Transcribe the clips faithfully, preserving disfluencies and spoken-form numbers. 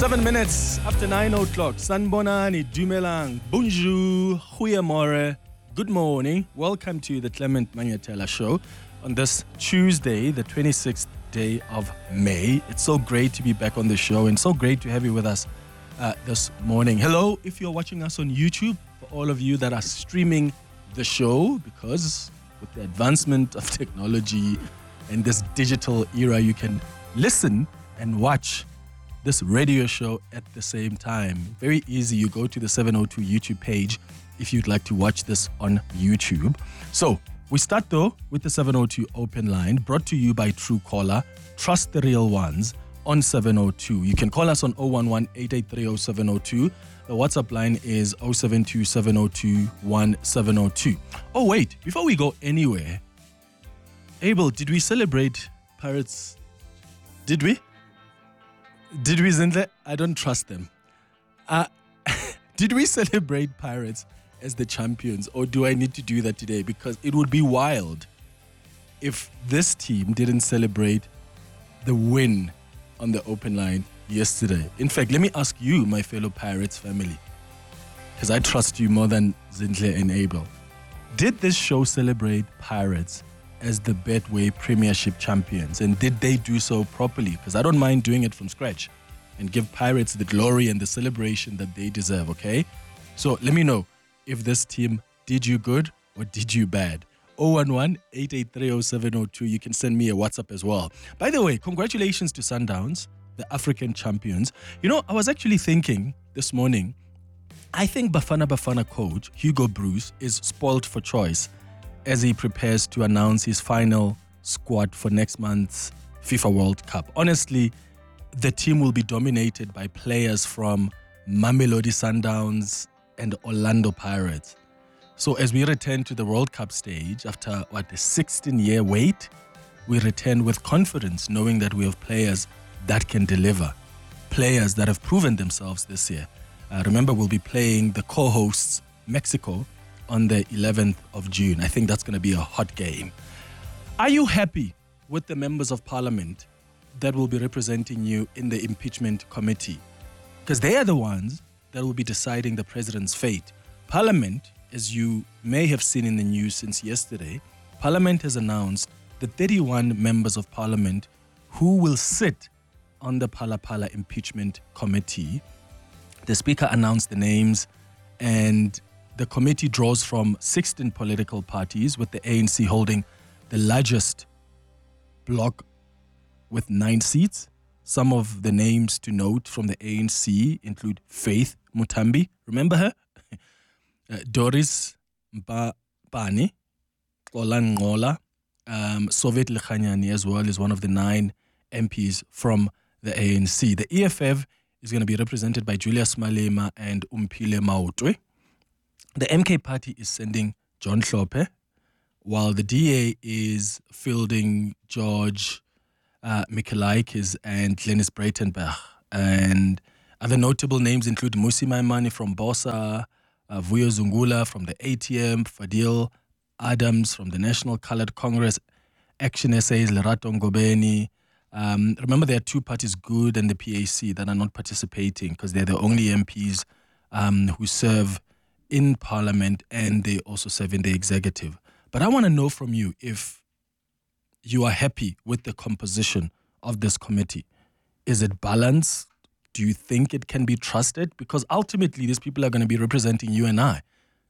Seven minutes after nine o'clock. Sanbonani, Dumelang, Bonjour, Goeiemorgen, good morning. Welcome to the Clement Manyatela Show on this Tuesday, the twenty-sixth day of May. It's so great to be back on the show and so great to have you with us uh, this morning. Hello, if you're watching us on YouTube, for all of you that are streaming the show, because with the advancement of technology and this digital era, you can listen and watch this radio show at the same time. Very easy. You go to the seven oh two YouTube page if you'd like to watch this on YouTube. So we start though with the seven oh two open line, brought to you by Truecaller. Trust the real ones on seven oh two. You can call us on oh one one, eight eight three, oh seven oh two. The WhatsApp line is oh seven two, seven oh two, one seven oh two. Oh wait, before we go anywhere, Abel, did we celebrate Pirates? Did we? Did we, Zindle? I don't trust them. Uh, did we celebrate Pirates as the champions, or do I need to do that today? Because it would be wild if this team didn't celebrate the win on the open line yesterday. In fact, let me ask you, my fellow Pirates family, because I trust you more than Zindle and Abel. Did this show celebrate Pirates as the Betway Premiership champions, and did they do so properly? Because I don't mind doing it from scratch and give Pirates the glory and the celebration that they deserve, okay? So let me know if this team did you good or did you bad. oh one one, eight eight three, oh seven oh two. You can send me a WhatsApp as well. By the way, congratulations to Sundowns, the African champions. You know, I was actually thinking this morning, I think Bafana Bafana coach Hugo Bruce is spoiled for choice as he prepares to announce his final squad for next month's FIFA World Cup. Honestly, the team will be dominated by players from Mamelodi Sundowns and Orlando Pirates. So as we return to the World Cup stage after, what, a sixteen-year wait, we return with confidence, knowing that we have players that can deliver, players that have proven themselves this year. Uh, remember, we'll be playing the co-hosts, Mexico, on the eleventh of June. I think that's going to be a hot game. Are you happy with the members of parliament that will be representing you in the impeachment committee? Because they are the ones that will be deciding the president's fate. Parliament, as you may have seen in the news since yesterday, Parliament has announced the thirty-one members of parliament who will sit on the Phala Phala impeachment committee. The speaker announced the names, and the committee draws from sixteen political parties, with the A N C holding the largest bloc with nine seats. Some of the names to note from the A N C include Faith Mutambi, remember her? uh, Doris Mbane, Olan Ngola, um, Soviet Lekhanyani as well is one of the nine M Ps from the A N C. The E F F is going to be represented by Julius Malema and Umphile Maotwe. The M K party is sending John Hlophe, while the D A is fielding George uh, Michaelaikis and Glenis Breitenberg. And other notable names include Musi Maimane from BOSA, uh, Vuyo Zungula from the A T M, Fadil Adams from the National Colored Congress, Action S A's Lerato Ngobeni. Um, remember, there are two parties, Good and the P A C, that are not participating because they're the only M Ps um, who serve in parliament, and they also serve in the executive. But I want to know from you if you are happy with the composition of this committee. Is it balanced? Do you think it can be trusted? Because ultimately, these people are going to be representing you and I.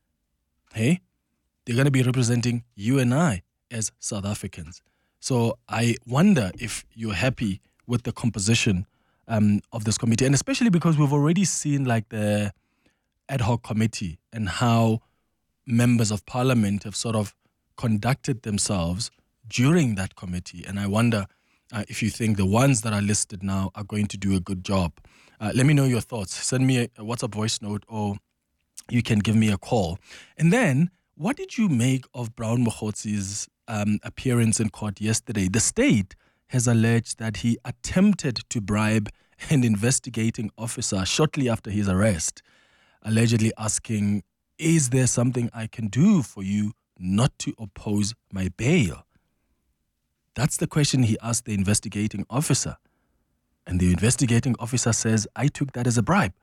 Hey? They're going to be representing you and I as South Africans. So I wonder if you're happy with the composition um, of this committee, and especially because we've already seen like the ad hoc committee and how members of parliament have sort of conducted themselves during that committee. And I wonder uh, if you think the ones that are listed now are going to do a good job. Uh, let me know your thoughts. Send me a, a WhatsApp voice note, or you can give me a call. And then, what did you make of Brown Mokhotzi's um, appearance in court yesterday? The state has alleged that he attempted to bribe an investigating officer shortly after his arrest, allegedly asking, is there something I can do for you not to oppose my bail? That's the question he asked the investigating officer. And the investigating officer says, I took that as a bribe.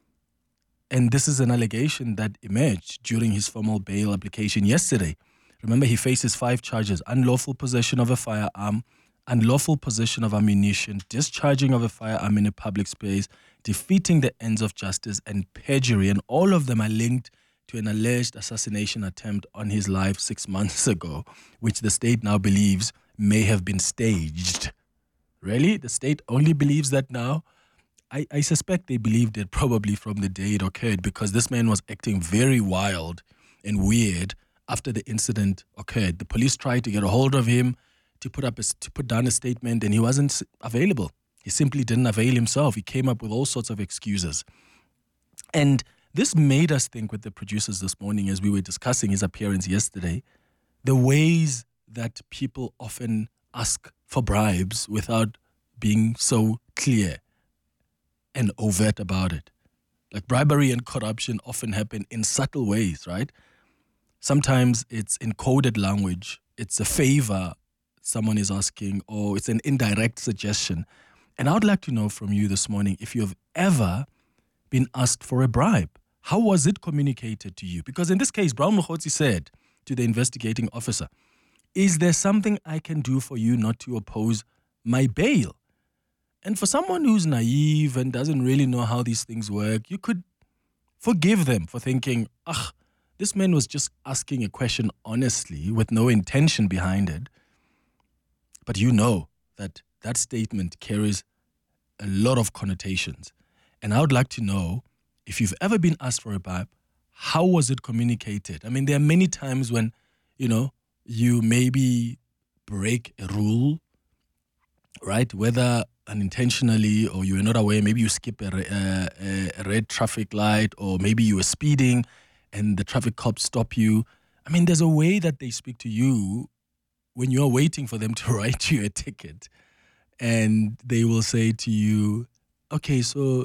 And this is an allegation that emerged during his formal bail application yesterday. Remember, he faces five charges: unlawful possession of a firearm, unlawful possession of ammunition, discharging of a firearm in a public space, defeating the ends of justice, and perjury. And all of them are linked to an alleged assassination attempt on his life six months ago, which the state now believes may have been staged. Really? The state only believes that now? I, I suspect they believed it probably from the day it occurred, because this man was acting very wild and weird after the incident occurred. The police tried to get a hold of him to put up a, to put down a statement, and he wasn't available. He simply didn't avail himself. He came up with all sorts of excuses. And this made us think with the producers this morning, as we were discussing his appearance yesterday, the ways that people often ask for bribes without being so clear and overt about it. Like, bribery and corruption often happen in subtle ways, right? Sometimes it's in coded language. It's a favor someone is asking, or it's an indirect suggestion. And I would like to know from you this morning if you have ever been asked for a bribe. How was it communicated to you? Because in this case, Brown Mokgotsi said to the investigating officer, is there something I can do for you not to oppose my bail? And for someone who's naive and doesn't really know how these things work, you could forgive them for thinking, ah, this man was just asking a question honestly with no intention behind it. But you know that that statement carries a lot of connotations. And I would like to know, if you've ever been asked for a bribe, how was it communicated? I mean, there are many times when, you know, you maybe break a rule, right? Whether unintentionally or you were not aware, maybe you skip a, a, a red traffic light, or maybe you were speeding and the traffic cops stop you. I mean, there's a way that they speak to you when you're waiting for them to write you a ticket. And they will say to you, okay, so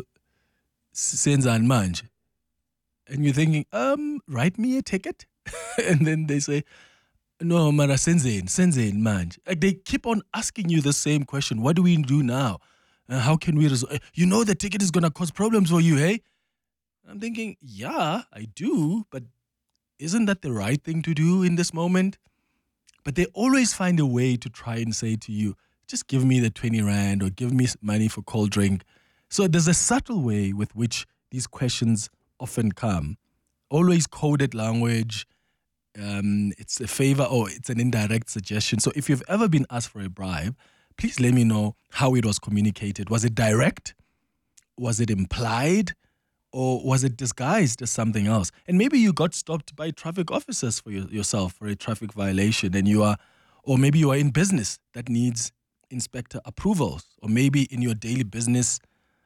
senzani manje? And you're thinking, um, write me a ticket? And then they say, no, mara senzeni, senzeni manje. Like, they keep on asking you the same question. What do we do now? Uh, how can we resolve? You know the ticket is going to cause problems for you, hey? I'm thinking, yeah, I do, but isn't that the right thing to do in this moment? But they always find a way to try and say to you, just give me the twenty rand or give me money for cold drink. So there's a subtle way with which these questions often come. Always coded language. Um, it's a favor or it's an indirect suggestion. So if you've ever been asked for a bribe, please let me know how it was communicated. Was it direct? Was it implied? Or was it disguised as something else? And maybe you got stopped by traffic officers for your, yourself for a traffic violation, and you are, or maybe you are in business that needs inspector approvals, or maybe in your daily business,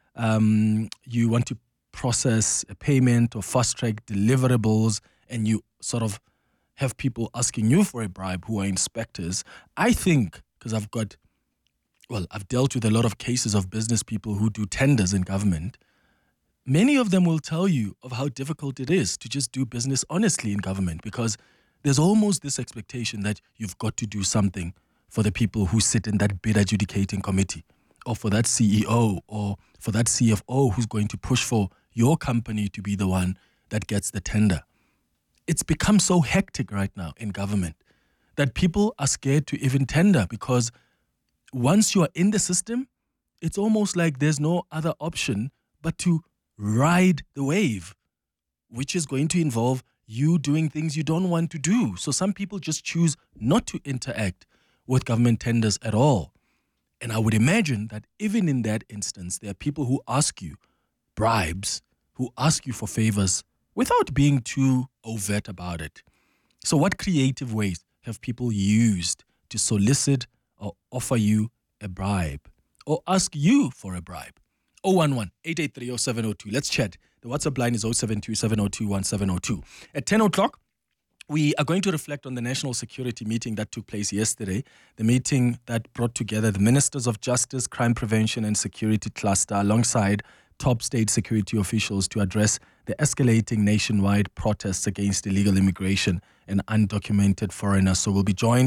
um, you want to process a payment or fast-track deliverables, and you sort of have people asking you for a bribe who are inspectors. I think, because I've got, well, I've dealt with a lot of cases of business people who do tenders in government. Many of them will tell you of how difficult it is to just do business honestly in government, because there's almost this expectation that you've got to do something for the people who sit in that bid adjudicating committee, or for that C E O, or for that C F O who's going to push for your company to be the one that gets the tender. It's become so hectic right now in government that people are scared to even tender, because once you are in the system, it's almost like there's no other option but to ride the wave, which is going to involve you doing things you don't want to do. So some people just choose not to interact with government tenders at all. And I would imagine that even in that instance, there are people who ask you bribes, who ask you for favors without being too overt about it. So what creative ways have people used to solicit or offer you a bribe, or ask you for a bribe? zero one one, eight eight three, zero seven zero two. Let's chat. The WhatsApp line is zero seven two, seven zero two, one seven zero two. At ten o'clock, we are going to reflect on the national security meeting that took place yesterday, the meeting that brought together the Ministers of Justice, Crime Prevention and Security Cluster alongside top state security officials to address the escalating nationwide protests against illegal immigration and undocumented foreigners. So we'll be joined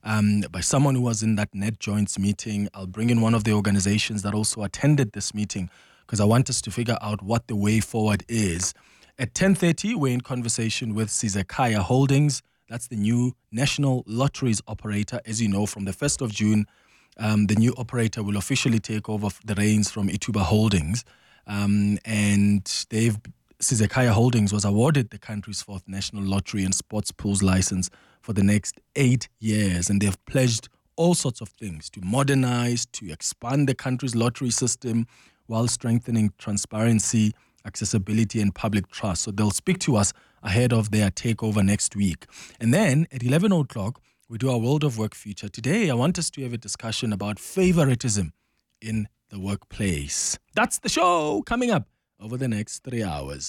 um, by someone who was in that NetJoints meeting. I'll bring in one of the organizations that also attended this meeting because I want us to figure out what the way forward is. At ten thirty, we're in conversation with Sizekaya Holdings. That's the new national lotteries operator. As you know, from the first of June, um, the new operator will officially take over the reins from Ituba Holdings. Um, and they've Sizekaya Holdings was awarded the country's fourth national lottery and sports pools license for the next eight years. And they've pledged all sorts of things to modernize, to expand the country's lottery system while strengthening transparency, accessibility, and public trust. So they'll speak to us ahead of their takeover next week. And then at eleven o'clock, we do our World of Work feature. Today, I want us to have a discussion about favoritism in the workplace. That's the show coming up over the next three hours.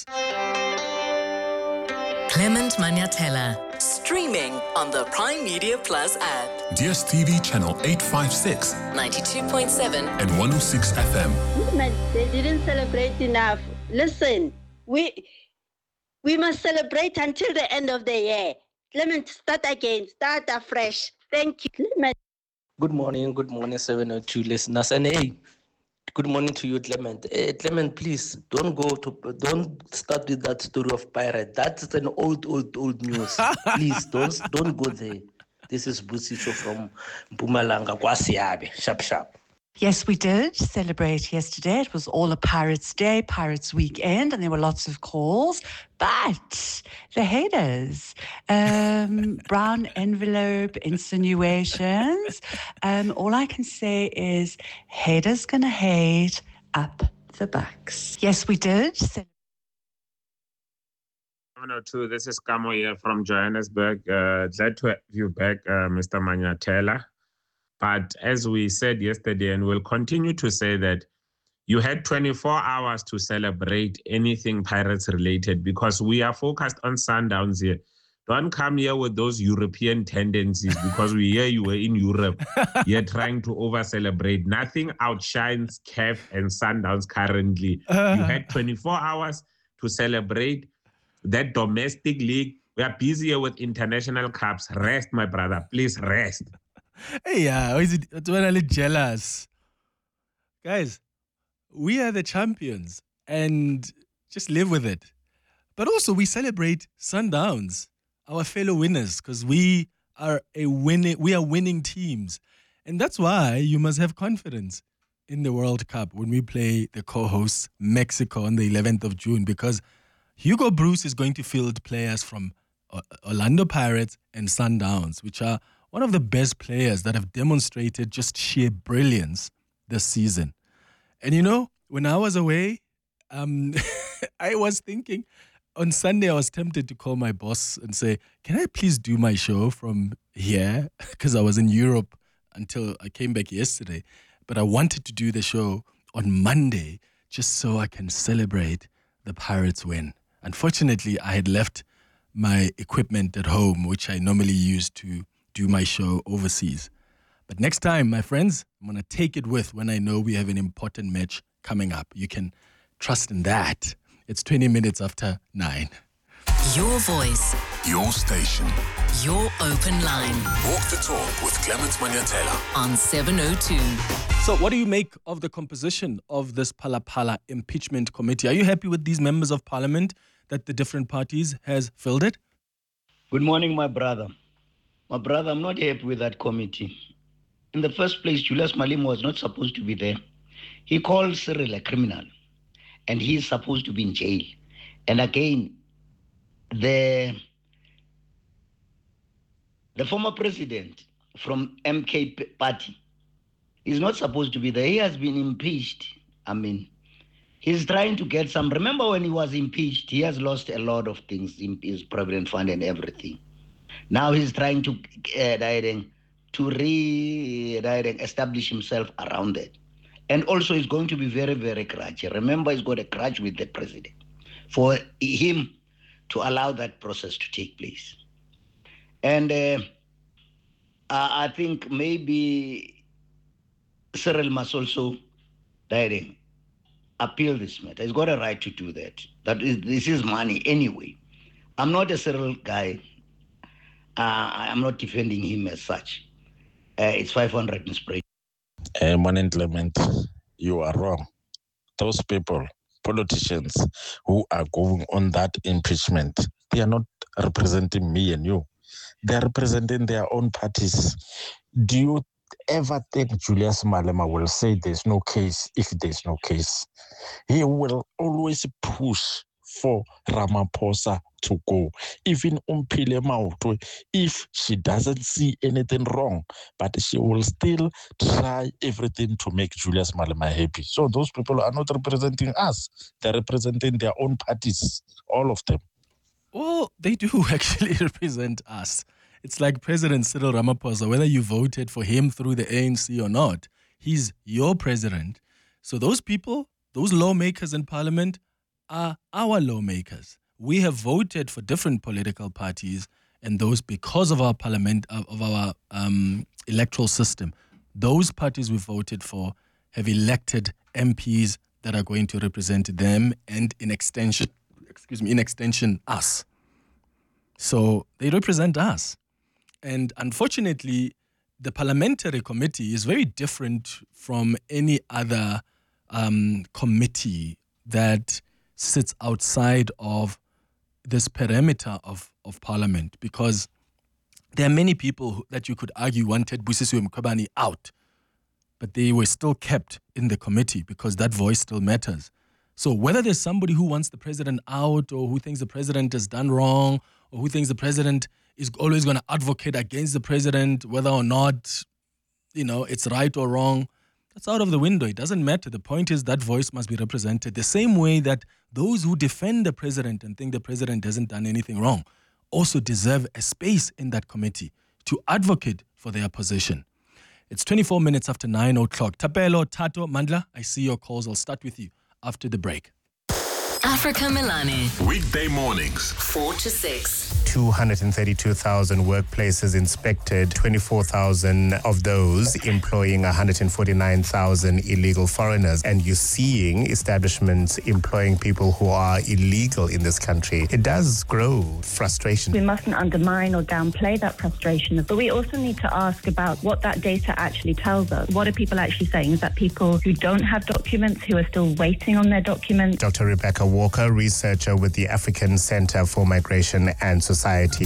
Clement Maniatella, streaming on the Prime Media Plus app. D S T V channel eight fifty-six, ninety-two point seven and one oh six F M. They didn't celebrate enough. Listen, we we must celebrate until the end of the year. Clement, start again. Start afresh. Thank you, Clement. Good morning, good morning, seven oh two listeners. And hey, good morning to you, Clement. Hey, Clement, please don't go to, don't start with that story of pirate. That's an old, old, old news. Please don't, don't go there. This is Busicho from Mpumalanga, Kwasiabe. Sharp, sharp. Yes, we did celebrate yesterday. It was all a Pirates Day, Pirates Weekend, and there were lots of calls. But the haters, um, brown envelope insinuations, um, all I can say is haters gonna hate up the bucks. Yes, we did. seven oh two, this is Kamo here from Johannesburg. Uh, glad to have you back, uh, Mister Maniatella. But as we said yesterday, and we'll continue to say that you had twenty-four hours to celebrate anything Pirates related because we are focused on Sundowns here. Don't come here with those European tendencies because we hear you were in Europe. You're trying to over-celebrate. Nothing outshines C A F and Sundowns currently. Uh. You had twenty-four hours to celebrate that domestic league. We are busy here with international cups. Rest, my brother. Please rest. Hey, yeah, is it it's when I look jealous. Guys, we are the champions and just live with it. But also we celebrate Sundowns, our fellow winners, because we are a winning we are winning teams. And that's why you must have confidence in the World Cup when we play the co-hosts Mexico on the eleventh of June, because Hugo Bruce is going to field players from Orlando Pirates and Sundowns, which are one of the best players that have demonstrated just sheer brilliance this season. And you know, when I was away, um, I was thinking, on Sunday I was tempted to call my boss and say, can I please do my show from here? Because I was in Europe until I came back yesterday. But I wanted to do the show on Monday just so I can celebrate the Pirates win. Unfortunately, I had left my equipment at home, which I normally use to do my show overseas. But next time, my friends, I'm going to take it with when I know we have an important match coming up. You can trust in that. It's twenty minutes after nine. Your voice. Your station. Your open line. Walk the talk with Clement Maniatella on seven oh two. So what do you make of the composition of this Phala-Phala impeachment committee? Are you happy with these members of parliament that the different parties has filled it? Good morning, my brother. My brother, I'm not happy with that committee. In the first place, Julius Malema was not supposed to be there. He called Cyril a criminal, and he's supposed to be in jail. And again, the, the former president from M K party is not supposed to be there. He has been impeached. I mean, he's trying to get some. Remember when he was impeached, he has lost a lot of things in his provident fund and everything. Now he's trying to uh, to re establish himself around it. And also he's going to be very, very grudgy. Remember, he's got a grudge with the president for him to allow that process to take place. And uh, I think maybe Cyril must also appeal this matter. He's got a right to do that. That is, this is money anyway. I'm not a Cyril guy. Uh, I'm not defending him as such. uh, it's five hundred in spray. Uh, Morning Clement, you are wrong. Those people, politicians who are going on that impeachment, they are not representing me and you. They are representing their own parties. Do you ever think Julius Malema will say there's no case if there's no case? He will always push for Ramaphosa to go. Even Umpile Mautwe, if she doesn't see anything wrong, but she will still try everything to make Julius Malema happy. So those people are not representing us. They're representing their own parties, all of them. Well, they do actually represent us. It's like President Cyril Ramaphosa, whether you voted for him through the A N C or not, he's your president. So those people, those lawmakers in parliament are our lawmakers. We have voted for different political parties, and those, because of our parliament, of our um, electoral system, those parties we voted for have elected M Ps that are going to represent them and in extension, excuse me, in extension, us. So they represent us. And unfortunately, the parliamentary committee is very different from any other um, committee that sits outside of this perimeter of, of parliament, because there are many people who, that you could argue wanted Busisiwe Mkhwebane out, but they were still kept in the committee because that voice still matters. So whether there's somebody who wants the president out, or who thinks the president has done wrong, or who thinks the president is always going to advocate against the president, whether or not, you know, it's right or wrong, that's out of the window. It doesn't matter. The point is that voice must be represented the same way that those who defend the president and think the president hasn't done anything wrong also deserve a space in that committee to advocate for their position. It's twenty-four minutes after nine o'clock. Tapelo, Tato, Mandla, I see your calls. I'll start with you after the break. Africa Milani, Weekday mornings. four to six. two hundred thirty-two thousand workplaces inspected, twenty-four thousand of those employing one hundred forty-nine thousand illegal foreigners. And you're seeing establishments employing people who are illegal in this country. It does grow frustration. We mustn't undermine or downplay that frustration, but we also need to ask about what that data actually tells us. What are people actually saying? Is that people who don't have documents, who are still waiting on their documents? Doctor Rebecca Walker, researcher with the African Center for Migration and Society.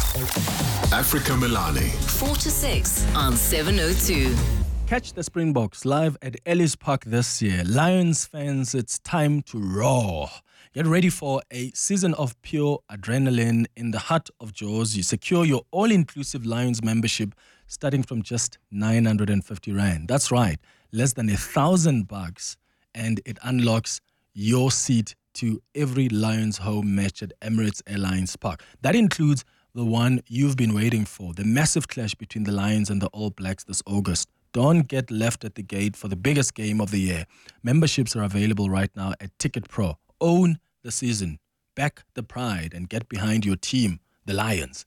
Africa Milani. four to six on seven oh two. Catch the Springboks live at Ellis Park this year. Lions fans, it's time to roar. Get ready for a season of pure adrenaline in the heart of Jaws. You secure your all-inclusive Lions membership starting from just nine hundred fifty rand. That's right, less than a thousand bucks, and it unlocks your seat to every Lions home match at Emirates Airlines Park. That includes the one you've been waiting for, the massive clash between the Lions and the All Blacks this August. Don't get left at the gate for the biggest game of the year. Memberships are available right now at Ticket Pro. Own the season, back the pride, and get behind your team, the Lions.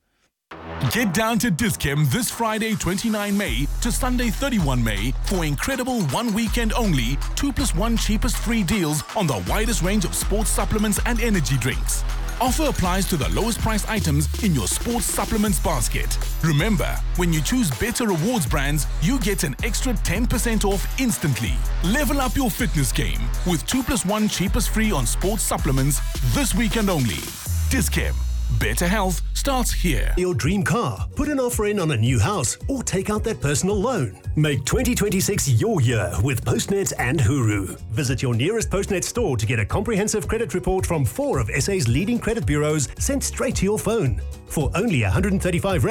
Get down to Dis-Chem this Friday, twenty-ninth May to Sunday, thirty-first May for incredible one weekend only, two plus one cheapest free deals on the widest range of sports supplements and energy drinks. Offer applies to the lowest price items in your sports supplements basket. Remember, when you choose better rewards brands, you get an extra ten percent off instantly. Level up your fitness game with two plus one cheapest free on sports supplements this weekend only. Dis-Chem. Better health starts here. Your dream car, put an offer in on a new house, or take out that personal loan. Make twenty twenty-six your year with Postnet and Huru. Visit your nearest Postnet store to get a comprehensive credit report from four of S A's leading credit bureaus sent straight to your phone. For only one hundred thirty-five rand.